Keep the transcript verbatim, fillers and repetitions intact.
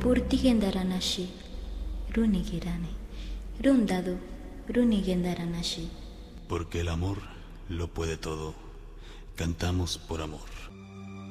purtigendaranashi, runigirani, rundadu, runigendaranashi. Porque el amor lo puede todo. Cantamos por amor.